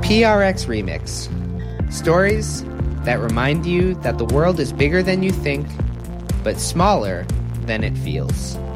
PRX Remix. Stories that remind you that the world is bigger than you think, but smaller than it feels.